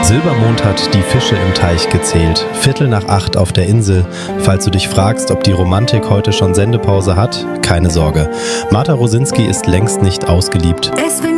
Silbermond hat die Fische im Teich gezählt. 7:15 auf der Insel. Falls du dich fragst, ob die Romantik heute schon Sendepause hat, keine Sorge. Martha Rosinski ist längst nicht ausgeliebt.